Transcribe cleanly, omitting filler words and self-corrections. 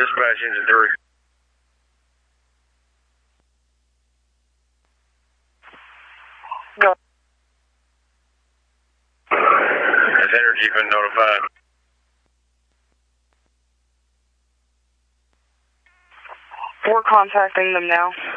dispatch engine 3. Go. Has energy been notified? We're contacting them now.